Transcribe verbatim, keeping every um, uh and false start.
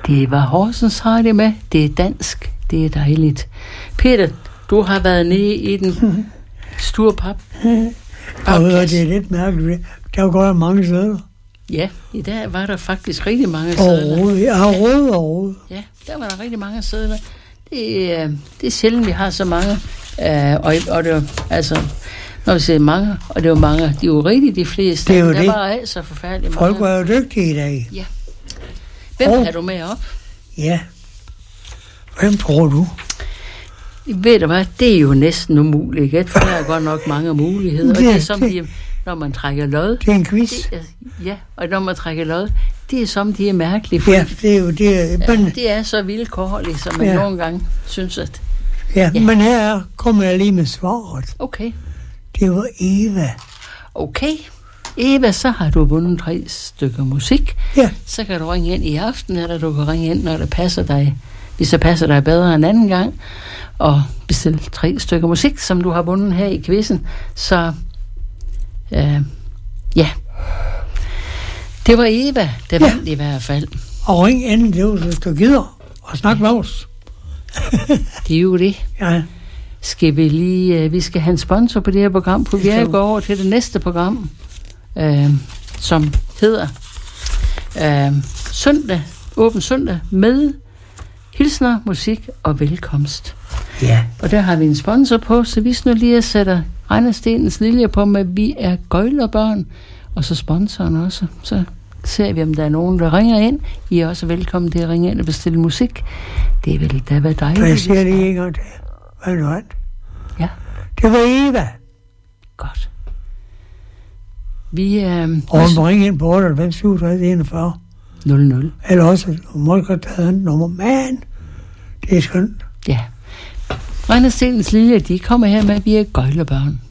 Det var Horsens Radio med. Det er dansk. Det er dejligt. Peter, du har været nede i den Sturpap. Og det er lidt mærkeligt. Der var godt mange sædler. Ja, i dag var der faktisk rigtig mange sædler. Overhovedet, ja, overhovedet, overhovedet. Ja, der var der rigtig mange sædler. Det er, det er sjældent, vi har så mange. Uh, og, og det var, altså, når vi siger mange, og det var mange, de er jo rigtig de fleste. Det er jo der det. var altså forfærdeligt Folk mange. var jo dygtige i dag. Ja. Hvem og, er du med op? Ja. Hvem tror du? Ved du hvad, det er jo næsten umuligt, ikke? For der er godt nok mange muligheder. Og det er som de, når man trækker lod. Det er en quiz. Det er, ja, og når man trækker lod, det er som de er mærkelige. Ja, det er jo det. Er, ja, det er så vilkårligt, som man ja. nogle gange synes, at... Ja, ja, men her kommer jeg lige med svaret. Okay. Det var Eva. Okay. Eva, så har du vundet tre stykker musik. Ja. Så kan du ringe ind i aften, eller du kan ringe ind, når det passer dig. Hvis det passer dig bedre en anden gang. Og bestille tre stykker musik, som du har vundet her i quizzen. Så, øh, ja. Det var Eva, der ja. vandt i hvert fald. Og ring endelig, det var, hvis du gider, og snak med os. Det er jo det. Ja. Skal vi lige, uh, vi skal have en sponsor på det her program, for vi er gå over til det næste program, uh, som hedder uh, Søndag, Åben Søndag med hilsner, musik og velkomst. Ja. Og der har vi en sponsor på, så hvis nu lige sætter Regnerstenens Lilje på med, vi er gøjlerbørn, og så sponsoren også, så ser vi, om der er nogen, der ringer ind. I er også velkommen til at ringe ind og bestille musik. Det vil da være dejligt. Jeg siger det ikke engang til. Hvad er det vandt? Ja. Det var Eva. Godt. Vi er... Øh, og man må ringe ind på otteoghalvfems syvogtres enogfyrre. nul nul. Eller også, må godt tage andet nummer. Man, det er skønt. Ja. Regnerstenens Lilje, de kommer her med, at vi er gøjlerbørn.